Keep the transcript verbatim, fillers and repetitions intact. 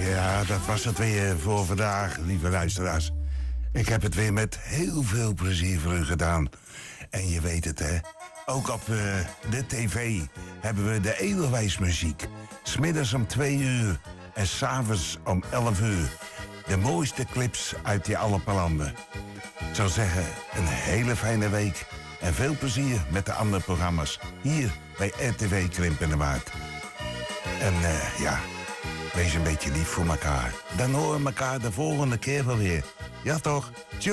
Ja, dat was het weer voor vandaag, lieve luisteraars. Ik heb het weer met heel veel plezier voor u gedaan. En je weet het, hè. Ook op uh, de tv hebben we de Edelwijsmuziek. 'S middags om twee uur en 's avonds om elf uur. De mooiste clips uit die alle landen. Ik zou zeggen, een hele fijne week. En veel plezier met de andere programma's. Hier bij R T V Krimp en de Waard. En uh, ja, wees een beetje lief voor elkaar. Dan horen we elkaar de volgende keer wel weer. Ja toch? Tjoe.